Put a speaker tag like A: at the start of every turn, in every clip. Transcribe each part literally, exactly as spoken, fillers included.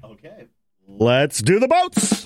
A: Okay. Let's do the boats.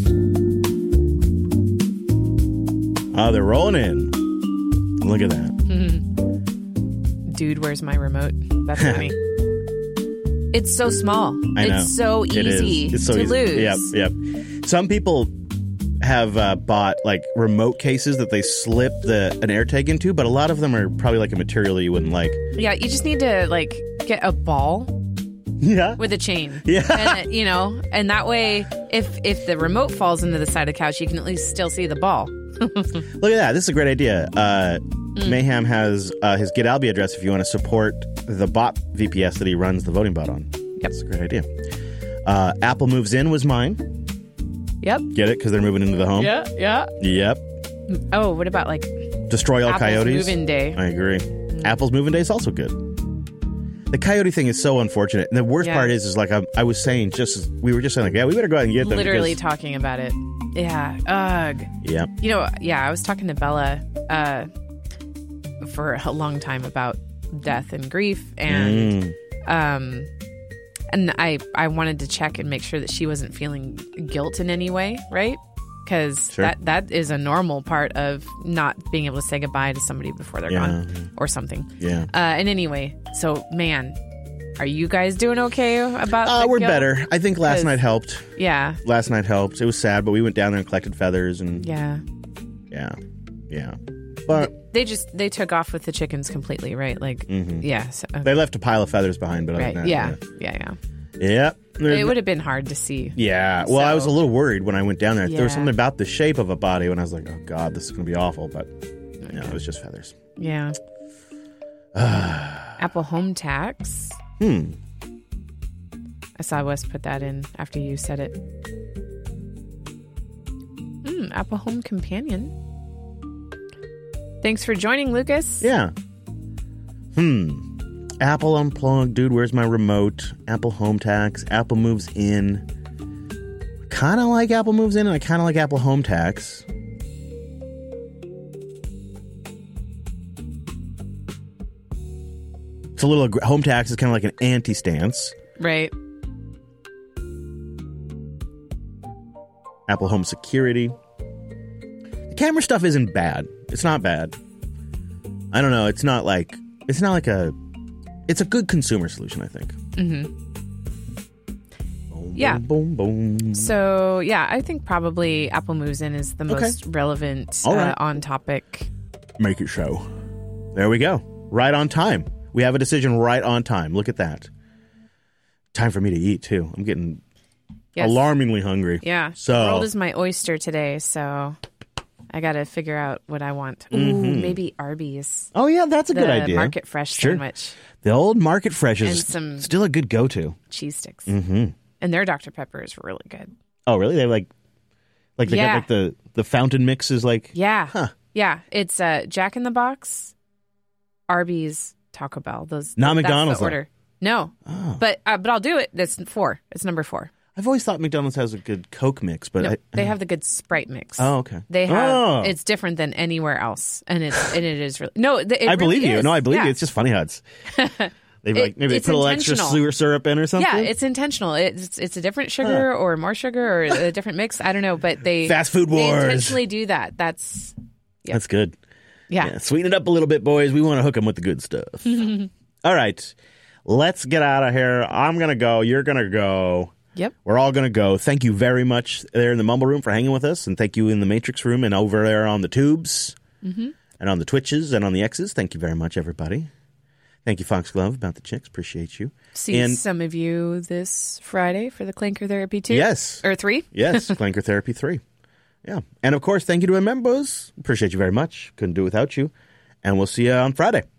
A: Oh, they're rolling in. Look at that.
B: Dude, where's my remote? That's funny. It's so small.
A: I know.
B: It's so easy
A: it is. It's so
B: to
A: easy.
B: lose.
A: Yep, yep. Some people have uh, bought like remote cases that they slip the an AirTag into, but a lot of them are probably like a material that you wouldn't like.
B: Yeah, you just need to like get a ball
A: Yeah.
B: with a chain.
A: Yeah.
B: And, you know, and that way, if if the remote falls into the side of the couch, you can at least still see the ball.
A: Look at that. This is a great idea. Uh, mm. Mayhem has uh, his GetAlby address if you want to support the bot V P S that he runs the voting bot on.
B: Yep.
A: That's a great idea. Uh, Apple Moves In was mine.
B: Yep.
A: Get it? Because they're moving into the home.
B: Yeah, yeah.
A: Yep.
B: Oh, what about like
A: Destroy All
B: Apple's
A: Coyotes?
B: Move-In Day.
A: I agree. Mm. Apple's Move-In Day is also good. The coyote thing is so unfortunate. And the worst
B: yeah.
A: part is, is like I, I was saying, just we were just saying, like, yeah, we better go out and get them.
B: Literally
A: because...
B: talking about it. Yeah. Ugh.
A: Yeah.
B: You know, yeah, I was talking to Bella uh, for a long time about death and grief, and
A: Mm.
B: um, and I I wanted to check and make sure that she wasn't feeling guilt in any way, right? Because
A: Sure.
B: that that is a normal part of not being able to say goodbye to somebody before they're
A: Yeah.
B: gone or something.
A: Yeah.
B: Uh, and anyway, so man, are you guys doing okay about?
A: Uh,
B: the
A: we're
B: guilt?
A: better. I think last
B: 'Cause-
A: night helped.
B: Yeah.
A: Last night helped. It was sad, but we went down there and collected feathers and
B: Yeah.
A: yeah, yeah. But
B: They just they took off with the chickens completely, right? Like,
A: Mhm.
B: yeah, so,
A: they left a pile of feathers behind. But other
B: right,
A: than that,
B: yeah, yeah, yeah.
A: yeah.
B: It would have been hard to see.
A: Yeah. Well, I was a
B: So-
A: little worried when I went down there. There was
B: Yeah.
A: something about the shape of a body when I was like, oh god, this is going to be awful. But no, it was just feathers.
B: Yeah. Apple Home Tax.
A: Hmm.
B: I saw Wes put that in after you said it. Hmm, Apple Home Companion. Thanks for joining, Lucas.
A: Yeah. Hmm. Apple Unplugged, dude, where's my remote? Apple Home Tax, Apple Moves In. Kind of like Apple Moves In, and I kind of like Apple Home Tax. It's a little, Home Tax is kind of like an anti-stance.
B: Right.
A: Apple Home Security. The camera stuff isn't bad. It's not bad. I don't know. It's not like, it's not like a, it's a good consumer solution, I think.
B: Mm-hmm.
A: Boom,
B: Yeah.
A: Boom, boom, boom.
B: So, yeah, I think probably Apple Moves In is the
A: Okay.
B: most relevant,
A: All
B: uh,
A: right.
B: on topic.
A: Make it show. There we go. Right on time. We have a decision right on time. Look at that. Time for me to eat, too. I'm getting
B: Yes.
A: alarmingly hungry.
B: Yeah.
A: So-
B: The world is my oyster today, so I got to figure out what I want. Ooh,
A: Mhm.
B: maybe Arby's.
A: Oh, yeah, that's a
B: the
A: good idea.
B: Market Fresh
A: Sure.
B: sandwich.
A: The old Market Fresh is
B: And some-
A: still a good go-to.
B: Cheese sticks.
A: Mm-hmm.
B: And their Doctor Pepper is really good.
A: Oh, really? They like, like they
B: Yeah.
A: got like the, the fountain mix is like,
B: Yeah.
A: huh.
B: Yeah. It's uh, Jack in the Box, Arby's, Taco Bell. Those
A: Not
B: that's
A: McDonald's,
B: the
A: though.
B: order. No.
A: Oh.
B: But uh, but I'll do it. That's four. It's number four.
A: I've always thought McDonald's has a good Coke mix, but
B: No,
A: I,
B: they have the good Sprite mix.
A: Oh, okay.
B: They have
A: Oh.
B: it's different than anywhere else, and it's and it is really no. It
A: I believe
B: really
A: you.
B: is.
A: No, I believe
B: Yeah.
A: you. It's just funny how it's. They've
B: It-
A: like maybe they
B: it's
A: put a little extra
B: intentional.
A: sewer syrup in or something.
B: Yeah, it's intentional. It's it's a different sugar or more sugar or a different mix. I don't know, but they
A: Fast food
B: They
A: wars.
B: intentionally do that. That's yeah.
A: That's good.
B: yeah.
A: Yeah, sweeten it up a little bit, boys. We want to hook them with the good stuff. All right, let's get out of here. I'm gonna go. You're gonna go.
B: Yep.
A: We're all gonna go. Thank you very much there in the Mumble Room for hanging with us, and thank you in the Matrix Room and over there on the tubes
B: Mm-hmm.
A: and on the Twitches and on the X's. Thank you very much, everybody. Thank you, Foxglove, about the chicks. Appreciate you.
B: See
A: And-
B: some of you this Friday for the Clanker Therapy two.
A: Yes.
B: Or three.
A: Yes, Clanker Therapy three. Yeah. And of course, thank you to our members. Appreciate you very much. Couldn't do it without you. And we'll see you on Friday.